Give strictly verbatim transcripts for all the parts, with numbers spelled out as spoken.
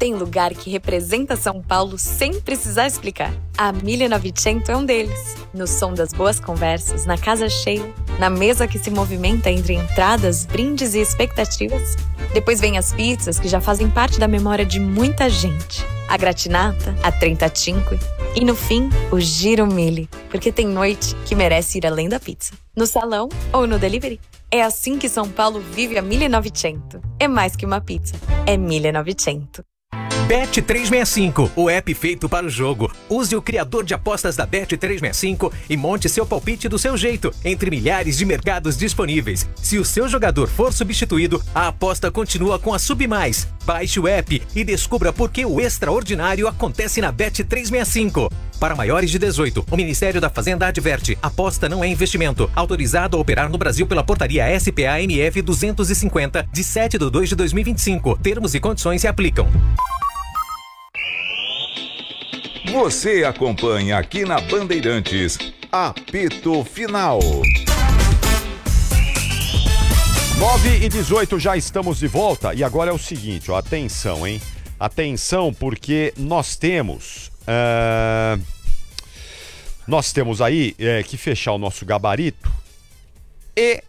Tem lugar que representa São Paulo sem precisar explicar. A mille e novecento é um deles. No som das boas conversas, na casa cheia, na mesa que se movimenta entre entradas, brindes e expectativas. Depois vem as pizzas que já fazem parte da memória de muita gente. A gratinata, a trentacinque e, no fim, o giro mille, porque tem noite que merece ir além da pizza. No salão ou no delivery. É assim que São Paulo vive a mille e novecento. É mais que uma pizza, é mille e novecento. Bet trezentos e sessenta e cinco, o app feito para o jogo. Use o criador de apostas da Bet trezentos e sessenta e cinco e monte seu palpite do seu jeito, entre milhares de mercados disponíveis. Se o seu jogador for substituído, a aposta continua com a Submais. Baixe o app e descubra por que o extraordinário acontece na Bet trezentos e sessenta e cinco. Para maiores de dezoito, o Ministério da Fazenda adverte: aposta não é investimento. Autorizado a operar no Brasil pela portaria S P A M F duzentos e cinquenta, de sete de dois de dois mil e vinte e cinco. Termos e condições se aplicam. Você acompanha aqui na Bandeirantes, Apito Final. nove e dezoito, já estamos de volta. E agora é o seguinte, ó, atenção, hein? Atenção, porque nós temos... Uh, nós temos aí é, que fechar o nosso gabarito e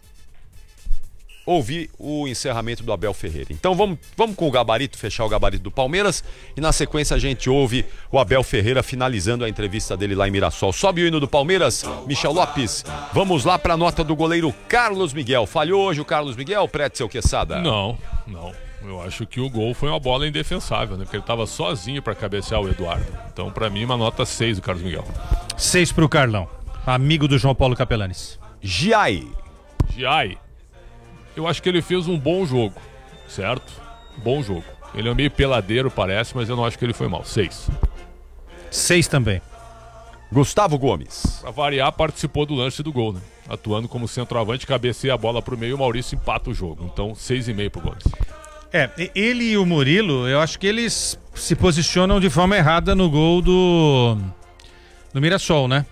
ouvir o encerramento do Abel Ferreira. Então vamos, vamos com o gabarito, fechar o gabarito do Palmeiras e na sequência a gente ouve o Abel Ferreira finalizando a entrevista dele lá em Mirassol. Sobe o hino do Palmeiras, Michel Lopes. Vamos lá para a nota do goleiro Carlos Miguel. Falhou hoje o Carlos Miguel, Pretzel Quesada? Não, não. Eu acho que o gol foi uma bola indefensável, né? Porque ele estava sozinho para cabecear o Eduardo. Então, para mim, uma nota seis do Carlos Miguel. seis pro Carlão, amigo do João Paulo Capelanes. Giai. Giai. Eu acho que ele fez um bom jogo, certo? Bom jogo. Ele é meio peladeiro, parece, mas eu não acho que ele foi mal. Seis. Seis também. Gustavo Gomes. Pra variar, participou do lance do gol, né? Atuando como centroavante, cabeceia a bola pro meio e o Maurício empata o jogo. Então, seis e meio pro Gomes. É, ele e o Murilo, eu acho que eles se posicionam de forma errada no gol do, do Mirassol, né?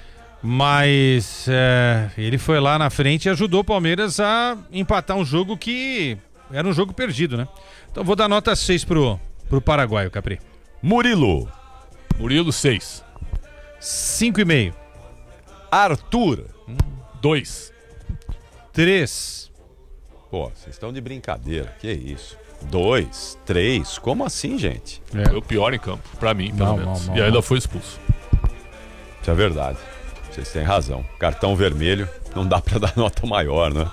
Mas é, ele foi lá na frente e ajudou o Palmeiras a empatar um jogo que era um jogo perdido, né? Então vou dar nota seis pro, pro Paraguaio, Capri. Murilo. Murilo, seis. cinco e meio. Arthur. dois. três. Pô, vocês estão de brincadeira, que isso? dois, três, como assim, gente? É. Foi o pior em campo, pra mim, pelo Não, menos. não, não, e ainda não. foi expulso. Isso é verdade. Vocês têm razão. Cartão vermelho, não dá pra dar nota maior, né?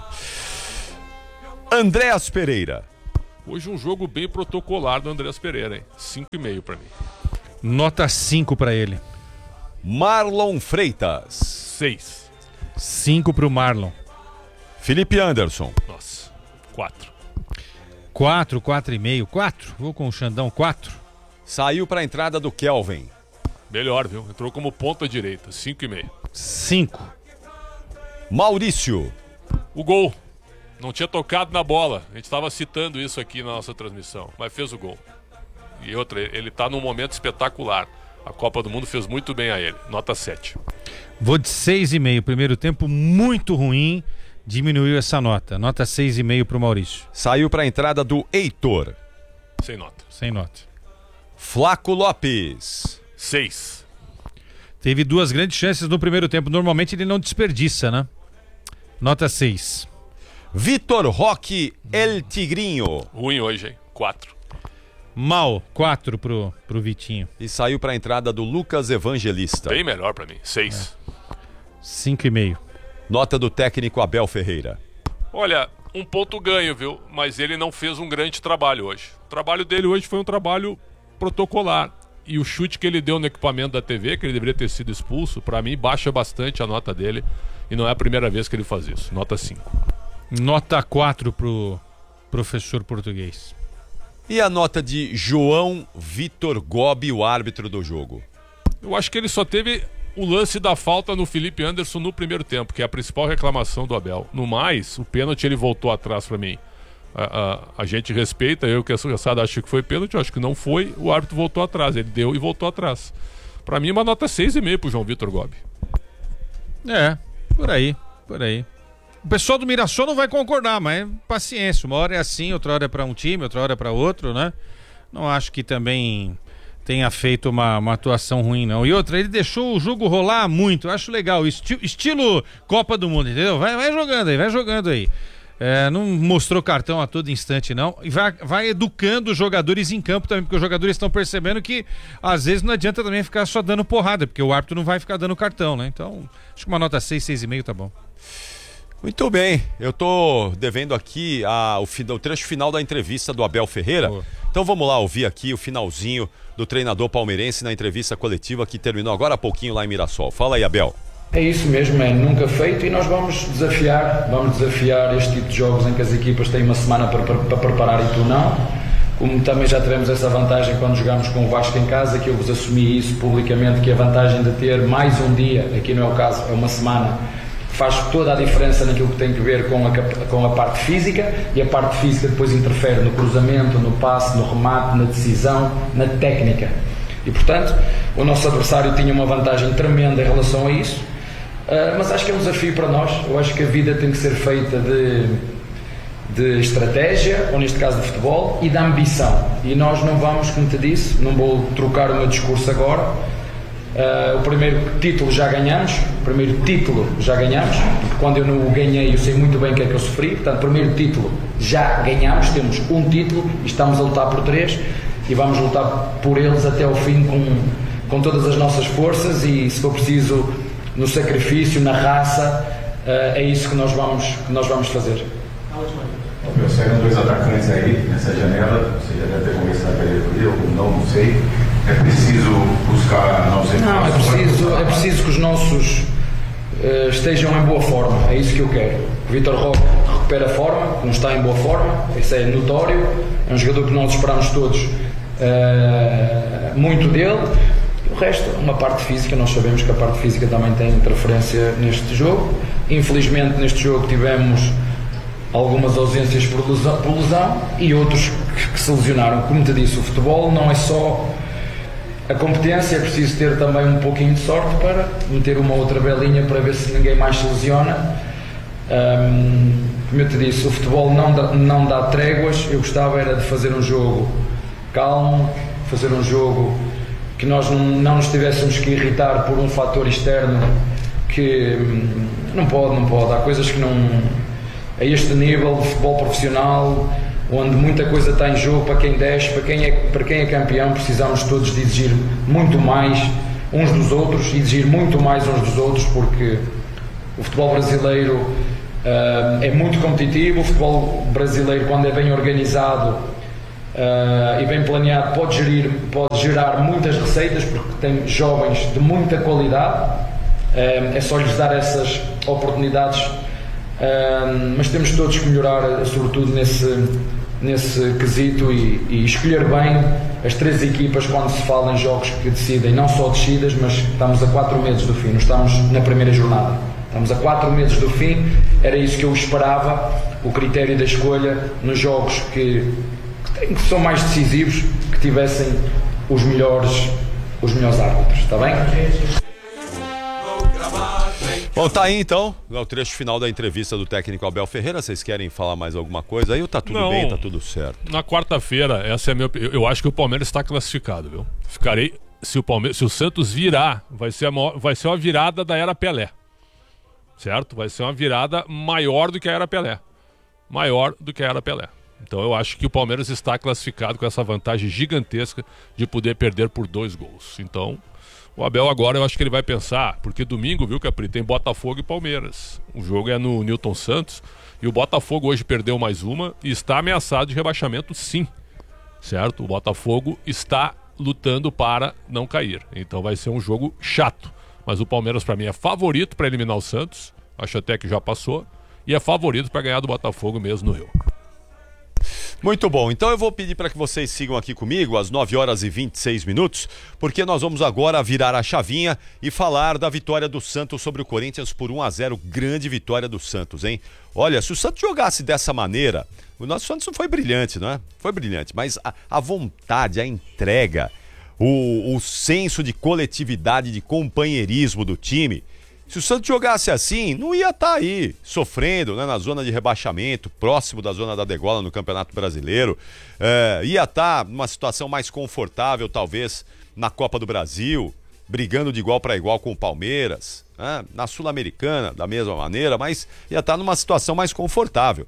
Andréas Pereira. Hoje um jogo bem protocolar do Andréas Pereira, hein? cinco e meio pra mim. Nota cinco pra ele. Marlon Freitas. seis. cinco pro Marlon. Felipe Anderson. Nossa, quatro. quatro, quatro e meio. quatro. Vou com o Xandão, quatro. Saiu pra entrada do Kelvin. Melhor, viu? Entrou como ponta direita, cinco e meio. cinco. Maurício. O gol. Não tinha tocado na bola. A gente estava citando isso aqui na nossa transmissão, mas fez o gol. E outra, ele tá num momento espetacular. A Copa do Mundo fez muito bem a ele. Nota sete. Vou de seis e meio. Primeiro tempo muito ruim. Diminuiu essa nota. Nota seis e meio pro Maurício. Saiu pra entrada do Heitor. Sem nota. Sem nota. Flaco Lopes. seis. Teve duas grandes chances no primeiro tempo. Normalmente ele não desperdiça, né? Nota seis. Vitor Roque El Tigrinho. Ruim hoje, hein? quatro. Mal. quatro pro, pro Vitinho. E saiu pra entrada do Lucas Evangelista. Bem melhor pra mim. seis. cinco e meio. Nota do técnico Abel Ferreira. Olha, um ponto ganho, viu? Mas ele não fez um grande trabalho hoje. O trabalho dele hoje foi um trabalho protocolar. E o chute que ele deu no equipamento da T V, que ele deveria ter sido expulso, pra mim baixa bastante a nota dele. E não é a primeira vez que ele faz isso. Nota cinco. Nota quatro pro professor português. E a nota de João Vitor Gobi, o árbitro do jogo? Eu acho que ele só teve o lance da falta no Felipe Anderson no primeiro tempo, que é a principal reclamação do Abel. No mais, o pênalti ele voltou atrás pra mim. A, a, a gente respeita, eu que a Sucassada acho que foi pênalti, eu acho que não foi, o árbitro voltou atrás, ele deu e voltou atrás. Pra mim uma nota seis e meio pro João Vitor Gobi. É, por aí, por aí. O pessoal do Mirassol não vai concordar, mas paciência, uma hora é assim, outra hora é pra um time, outra hora é pra outro, né? não acho que também tenha feito uma, uma atuação ruim, não. E outra, ele deixou o jogo rolar muito. Eu acho legal. Esti- estilo Copa do Mundo, entendeu? Vai, vai jogando aí, vai jogando aí. É, não mostrou cartão a todo instante, não. E vai, vai educando os jogadores em campo também, porque os jogadores estão percebendo que às vezes não adianta também ficar só dando porrada, porque o árbitro não vai ficar dando cartão, né? Então, acho que uma nota seis, seis e meio tá bom. Muito bem, eu tô devendo aqui a, o, o trecho final da entrevista do Abel Ferreira. Oh. Então vamos lá ouvir aqui o finalzinho do treinador palmeirense na entrevista coletiva que terminou agora há pouquinho lá em Mirassol. Fala aí, Abel. É isso mesmo, é nunca feito, e nós vamos desafiar, vamos desafiar este tipo de jogos em que as equipas têm uma semana para, para, para preparar e tu não. Como também já tivemos essa vantagem quando jogámos com o Vasco em casa, que eu vos assumi isso publicamente, que a vantagem de ter mais um dia, aqui não é o caso, é uma semana, faz toda a diferença naquilo que tem que ver com a, com a parte física, e a parte física depois interfere no cruzamento, no passe, no remate, na decisão, na técnica. E portanto, o nosso adversário tinha uma vantagem tremenda em relação a isso, uh, mas acho que é um desafio para nós. Eu acho que a vida tem que ser feita de, de estratégia, ou neste caso de futebol, e de ambição. E nós não vamos, como te disse, não vou trocar o meu discurso agora. Uh, o primeiro título já ganhamos, o primeiro título já ganhamos, porque quando eu não o ganhei eu sei muito bem o que é que eu sofri. Portanto, o primeiro título já ganhamos, temos um título e estamos a lutar por três, e vamos lutar por eles até ao fim com, com todas as nossas forças, e se for preciso no sacrifício, na raça, uh, é isso que nós vamos, que nós vamos fazer. Saíram dois atacantes aí nessa janela, você já deve ter conversado com ele, ou não, não sei. É preciso buscar novos recursos? Não, é preciso, é preciso que os nossos uh, estejam em boa forma, é isso que eu quero. O Vítor Roque recupera a forma, não está em boa forma, isso é notório, é um jogador que nós esperamos todos uh, muito dele. O resto, uma parte física, nós sabemos que a parte física também tem interferência neste jogo. Infelizmente neste jogo tivemos algumas ausências por lesão, por lesão e outros que, que se lesionaram. Como te disse, o futebol não é só a competência, é preciso ter também um pouquinho de sorte para meter uma outra belinha para ver se ninguém mais se lesiona. Um, como eu te disse, o futebol não dá, não dá tréguas. Eu gostava era de fazer um jogo calmo, fazer um jogo que nós não, não nos tivéssemos que irritar por um fator externo que hum, não pode, não pode. Há coisas que não... A este nível de futebol profissional, onde muita coisa está em jogo, para quem desce, para quem é, para quem é campeão, precisamos todos de exigir muito mais uns dos outros, exigir muito mais uns dos outros, porque o futebol brasileiro uh, é muito competitivo. O futebol brasileiro, quando é bem organizado uh, e bem planeado, pode, gerir, pode gerar muitas receitas, porque tem jovens de muita qualidade, uh, é só lhes dar essas oportunidades. Uh, mas temos todos que melhorar, sobretudo nesse, nesse quesito, e, e escolher bem as três equipas quando se fala em jogos que decidem não só descidas, mas estamos a quatro meses do fim, não estamos na primeira jornada, estamos a quatro meses do fim. Era isso que eu esperava, o critério da escolha nos jogos que, que, têm, que são mais decisivos, que tivessem os melhores, os melhores árbitros, está bem? Bom, tá aí então, é o trecho final da entrevista do técnico Abel Ferreira. Vocês querem falar mais alguma coisa aí ou tá tudo Não, bem, tá tudo certo? Na quarta-feira, essa é a minha opinião. Eu acho que o Palmeiras está classificado, viu? Ficarei, se o Palmeiras, se o Santos virar, vai ser, a maior, vai ser uma virada da era Pelé. Certo? Vai ser uma virada maior do que a era Pelé. Maior do que a era Pelé. Então eu acho que o Palmeiras está classificado com essa vantagem gigantesca de poder perder por dois gols. Então, o Abel agora eu acho que ele vai pensar, porque domingo, viu, Capri, tem Botafogo e Palmeiras. O jogo é no Newton Santos e o Botafogo hoje perdeu mais uma e está ameaçado de rebaixamento, sim. Certo? O Botafogo está lutando para não cair. Então vai ser um jogo chato. Mas o Palmeiras, para mim, é favorito para eliminar o Santos. Acho até que já passou. E é favorito para ganhar do Botafogo mesmo no Rio. Muito bom, então eu vou pedir para que vocês sigam aqui comigo às nove horas e vinte e seis minutos, porque nós vamos agora virar a chavinha e falar da vitória do Santos sobre o Corinthians por um a zero, grande vitória do Santos, hein? Olha, se o Santos jogasse dessa maneira, o nosso Santos não foi brilhante, não é? Foi brilhante, mas a, a vontade, a entrega, o, o senso de coletividade, de companheirismo do time, Se o Santos jogasse assim, não ia estar aí, sofrendo, né, na zona de rebaixamento, próximo da zona da degola no Campeonato Brasileiro. É, ia estar numa situação mais confortável, talvez, na Copa do Brasil, brigando de igual para igual com o Palmeiras, né, na Sul-Americana, da mesma maneira, mas ia estar numa situação mais confortável.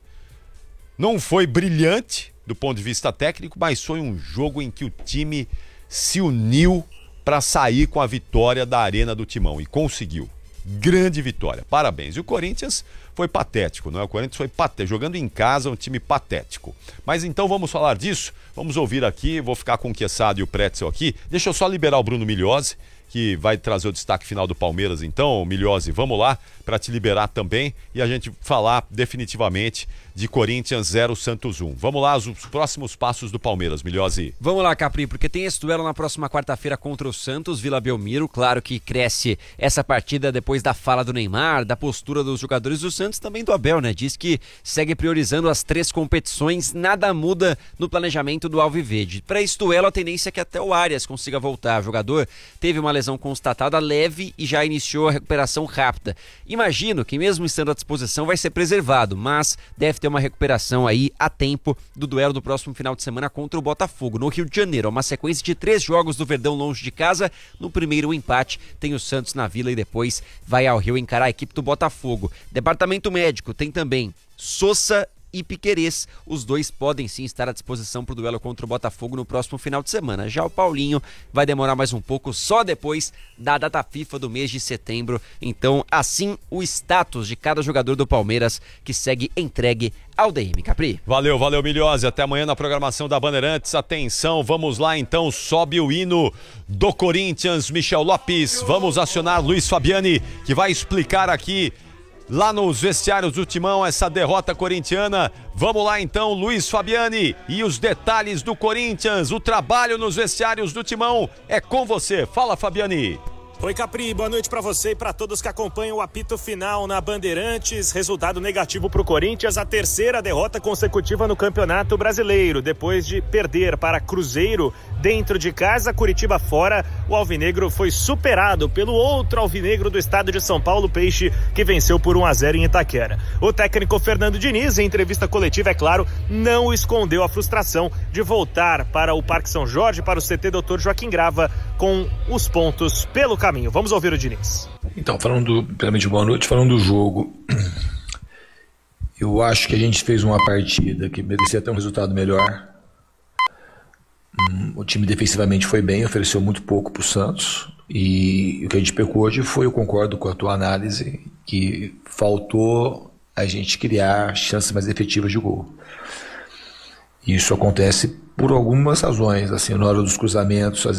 Não foi brilhante do ponto de vista técnico, mas foi um jogo em que o time se uniu para sair com a vitória da Arena do Timão e conseguiu. Grande vitória, parabéns. E o Corinthians foi patético, não é? O Corinthians foi patético, jogando em casa, um time patético. Mas então vamos falar disso, vamos ouvir aqui, vou ficar com o Quesada e o Pretzel aqui. Deixa eu só liberar o Bruno Migliozzi, que vai trazer o destaque final do Palmeiras. Então, Migliozzi, vamos lá para te liberar também e a gente falar definitivamente de Corinthians zero, Santos um. Vamos lá, os próximos passos do Palmeiras, Migliozzi. Vamos lá, Capri, porque tem esse duelo na próxima quarta-feira contra o Santos, Vila Belmiro. Claro que cresce essa partida depois da fala do Neymar, da postura dos jogadores do Santos, também do Abel, né? Diz que segue priorizando as três competições, nada muda no planejamento do Alviverde. Para esse duelo, a tendência é que até o Arias consiga voltar. O jogador teve uma lesão constatada leve e já iniciou a recuperação rápida. Imagino que mesmo estando à disposição vai ser preservado, mas deve ter uma recuperação aí a tempo do duelo do próximo final de semana contra o Botafogo, no Rio de Janeiro. Uma sequência de três jogos do Verdão longe de casa. No primeiro, o empate, tem o Santos na Vila e depois vai ao Rio encarar a equipe do Botafogo. Departamento médico tem também Sousa e Piquerez. Os dois podem sim estar à disposição para o duelo contra o Botafogo no próximo final de semana. Já o Paulinho vai demorar mais um pouco, só depois da data FIFA do mês de setembro. Então, assim, o status de cada jogador do Palmeiras que segue entregue ao D M. Capri. Valeu, valeu, Migliozzi. Até amanhã na programação da Bandeirantes. Atenção, vamos lá então. Sobe o hino do Corinthians, Michel Lopes. Vamos acionar Luiz Fabiani, que vai explicar aqui lá nos vestiários do Timão essa derrota corintiana. Vamos lá então, Luiz Fabiani, e os detalhes do Corinthians, o trabalho nos vestiários do Timão é com você. Fala, Fabiani. Oi, Capri, boa noite pra você e pra todos que acompanham o apito final na Bandeirantes. Resultado negativo pro Corinthians, a terceira derrota consecutiva no Campeonato Brasileiro. Depois de perder para Cruzeiro dentro de casa, Curitiba fora, o alvinegro foi superado pelo outro alvinegro do estado de São Paulo, Peixe, que venceu por um a zero em Itaquera. O técnico Fernando Diniz, em entrevista coletiva, é claro, não escondeu a frustração de voltar para o Parque São Jorge, para o C T doutor Joaquim Grava, com os pontos pelo caminho. Vamos ouvir o Diniz. Então, falando, do, primeiramente, boa noite, falando do jogo, eu acho que a gente fez uma partida que merecia ter um resultado melhor. O time defensivamente foi bem, ofereceu muito pouco para o Santos, e o que a gente pecou hoje foi, eu concordo com a tua análise, que faltou a gente criar chances mais efetivas de gol. Isso acontece por algumas razões, assim, na hora dos cruzamentos, às